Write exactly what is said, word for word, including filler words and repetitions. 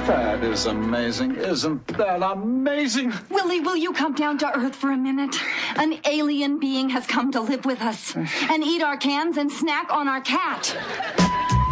That is amazing. Isn't that amazing? Willie, will you come down to Earth for a minute? An alien being has come to live with us and eat our cans and snack on our cat.